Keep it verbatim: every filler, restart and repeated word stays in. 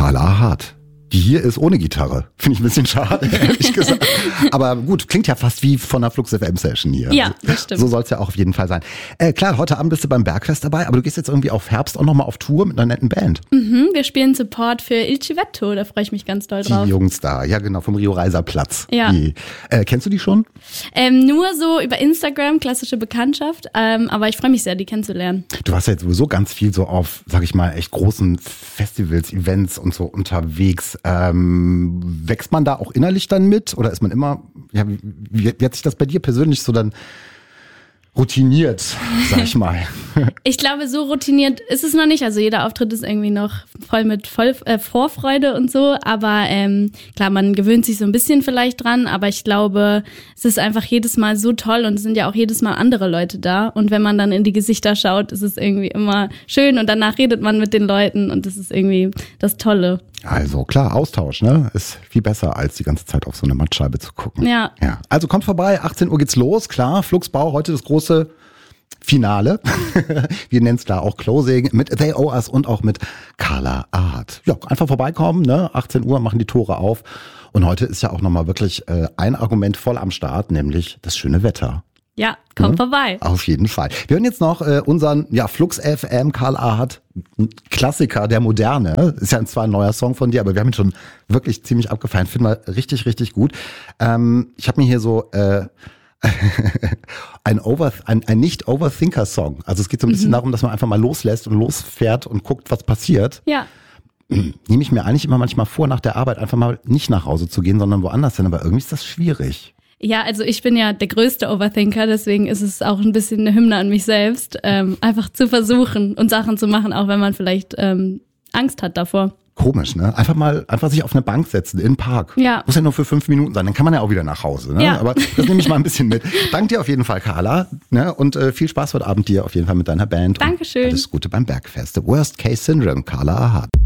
Carla Ahad. Die hier ist ohne Gitarre. Finde ich ein bisschen schade, ehrlich gesagt. Aber gut, klingt ja fast wie von einer Flux F M-Session hier. Ja, das stimmt. So soll es ja auch auf jeden Fall sein. Äh, klar, heute Abend bist du beim Bergfest dabei, aber du gehst jetzt irgendwie auf Herbst auch nochmal auf Tour mit einer netten Band. Mhm, wir spielen Support für Il Civetto, da freue ich mich ganz doll drauf. Die Jungs da, ja genau, vom Rio Reiser Platz. Ja. Die, äh, kennst du die schon? Ähm, nur so über Instagram, klassische Bekanntschaft, ähm, aber ich freue mich sehr, die kennenzulernen. Du warst ja jetzt sowieso ganz viel so auf, sag ich mal, echt großen Festivals, Events und so unterwegs. Ähm, wächst man da auch innerlich dann mit oder ist man immer, ja, wie, wie, wie hat sich das bei dir persönlich so dann routiniert, sag ich mal? Ich glaube, so routiniert ist es noch nicht. Also jeder Auftritt ist irgendwie noch voll mit voll, äh, Vorfreude und so. Aber ähm, klar, man gewöhnt sich so ein bisschen vielleicht dran. Aber ich glaube, es ist einfach jedes Mal so toll und es sind ja auch jedes Mal andere Leute da. Und wenn man dann in die Gesichter schaut, ist es irgendwie immer schön. Und danach redet man mit den Leuten und das ist irgendwie das Tolle. Also klar, Austausch, ne? Ist viel besser, als die ganze Zeit auf so eine Mattscheibe zu gucken. Ja. Ja. Also kommt vorbei, achtzehn Uhr geht's los, klar. Fluxbau, heute das große Finale. Wir nennen es da auch Closing mit They Owe Us und auch mit Carla Ahad. Ja, einfach vorbeikommen, ne? achtzehn Uhr machen die Tore auf. Und heute ist ja auch nochmal wirklich äh, ein Argument voll am Start, nämlich das schöne Wetter. Ja, kommt ja, vorbei. Auf jeden Fall. Wir hören jetzt noch äh, unseren ja, Flux F M, Carla Ahad, Klassiker der Moderne. Ist ja zwar ein neuer Song von dir, aber wir haben ihn schon wirklich ziemlich abgefeiert. Finden wir richtig, richtig gut. Ähm, ich habe mir hier so äh, ein, Over, ein, ein Nicht-Overthinker-Song. Also es geht so ein bisschen mhm. darum, dass man einfach mal loslässt und losfährt und guckt, was passiert. Ja. Nehme ich mir eigentlich immer manchmal vor, nach der Arbeit einfach mal nicht nach Hause zu gehen, sondern woanders hin. Aber irgendwie ist das schwierig. Ja, also ich bin ja der größte Overthinker, deswegen ist es auch ein bisschen eine Hymne an mich selbst, ähm, einfach zu versuchen und Sachen zu machen, auch wenn man vielleicht ähm, Angst hat davor. Komisch, ne? Einfach mal, einfach sich auf eine Bank setzen, in den Park. Ja. Muss ja nur für fünf Minuten sein, dann kann man ja auch wieder nach Hause, ne? Ja. Aber das nehme ich mal ein bisschen mit. Dank dir auf jeden Fall, Carla, ne? Und äh, viel Spaß heute Abend dir auf jeden Fall mit deiner Band. Dankeschön. Und alles Gute beim Bergfest. Worst Case Syndrome, Carla Ahad.